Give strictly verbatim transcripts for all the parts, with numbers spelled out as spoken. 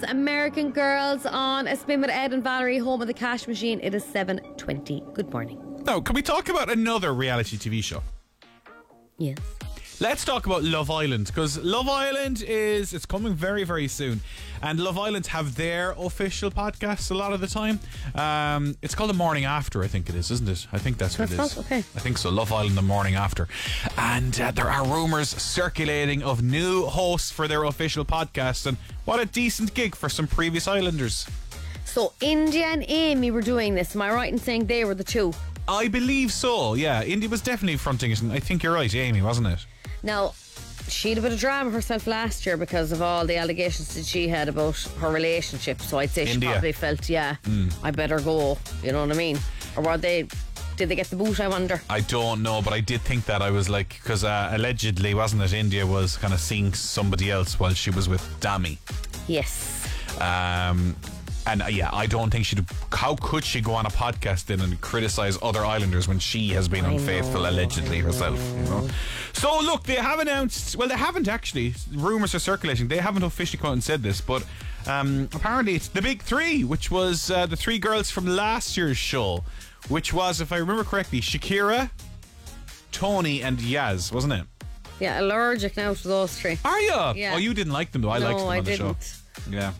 American Girls on A Spin with Ed and Valerie, home of the cash machine. It is seven twenty. Good morning. Now, can we talk about another reality T V show? Yes. Let's talk about Love Island, because Love Island is, it's coming very, very soon. And Love Island have their official podcast a lot of the time. Um, it's called The Morning After, I think it is, isn't it? I think that's what it is. Okay. I think so, Love Island The Morning After. And uh, there are rumours circulating of new hosts for their official podcast. And what a decent gig for some previous Islanders. So India and Amy were doing this. Am I right in saying they were the two? I believe so, yeah. India was definitely fronting it. And I think you're right, Amy, wasn't it? Now, she had a bit of drama herself last year because of all the allegations that she had about her relationship. So I'd say she India. probably felt, yeah, Mm. I better go. You know what I mean? Or were they, did they get the boot, I wonder? I don't know, but I did think that. I was like, because uh, allegedly, wasn't it, India was kind of seeing somebody else while she was with Dami. Yes. Um, and uh, yeah, I don't think she'd. How could she go on a podcast then and criticise other Islanders when she has been I unfaithful, know, allegedly I herself? know. You know. So look, they have announced. Well, they haven't actually. Rumours are circulating. They haven't officially come out and said this, but um, apparently it's the big three, which was uh, the three girls from last year's show, which was, if I remember correctly, Shakira, Tony, and Yaz, wasn't it? Yeah, allergic now to those three. Are you? Yeah. Oh, you didn't like them though. I no, liked them on I the didn't. show. Yeah.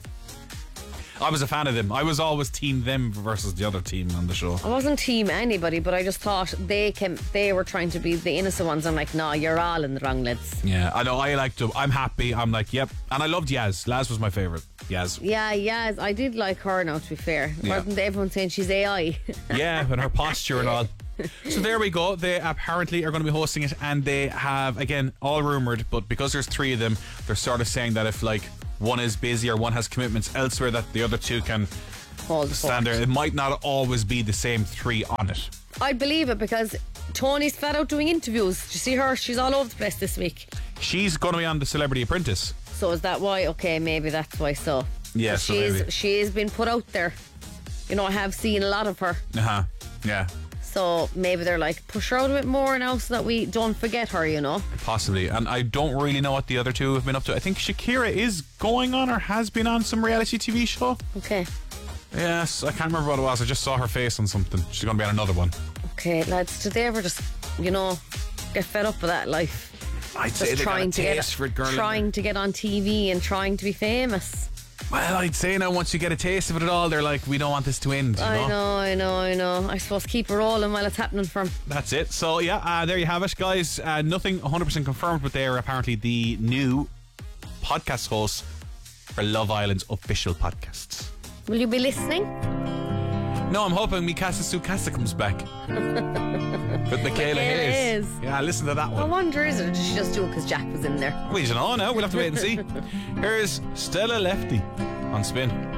I was a fan of them. I was always team them versus the other team on the show. I wasn't team anybody, but I just thought they came, they were trying to be the innocent ones. I'm like, nah, you're all in the wrong lids. Yeah, I know. I liked them. I'm happy. I'm like, yep. And I loved Yaz. Laz was my favourite. Yaz. Yeah, yeah, I did like her now, to be fair. Yeah. Wasn't everyone saying she's A I? Yeah, and her posture and all. So there we go. They apparently are going to be hosting it, and they have, again, all rumoured, but because there's three of them, they're sort of saying that if like one is busy or one has commitments elsewhere, that the other two can Hold the stand fort. there. It might not always be the same three on it. I'd believe it because Tony's flat out doing interviews. Do you see her? She's all over the place this week. She's going to be on The Celebrity Apprentice. So is that why? Okay, maybe that's why. So Yeah, so so she's maybe. she's been put out there. You know, I have seen a lot of her. Uh huh. Yeah. So maybe they're like, push her out a bit more now so that we don't forget her, you know. Possibly. And I don't really know what the other two have been up to. I think Shakira is going on or has been on some reality T V show. Okay. Yes, I can't remember what it was. I just saw her face on something. She's going to be on another one. Okay, lads, did they ever just, you know, get fed up with that life? I'd say Just they got a trying to get taste for it, girl. trying to get on T V and trying to be famous. Well, I'd say now once you get a taste of it at all, they're like, we don't want this to end, you know? I know, I know, I know. I suppose keep it rolling while it's happening for 'em. That's it. So, yeah, uh, there you have it, guys. Uh, nothing one hundred percent confirmed, but they are apparently the new podcast hosts for Love Island's official podcasts. Will you be listening? No, I'm hoping Mikasa Sukasa comes back. With Michaela Hayes. Hayes. Yeah, listen to that I one. wonder, is it? Or did she just do it because Jack was in there? We don't know now. We'll have to wait and see. Here's Stella Lefty on Spin.